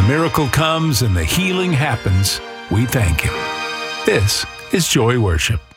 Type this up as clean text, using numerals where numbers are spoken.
miracle comes and the healing happens, we thank Him. This is Joy Worship.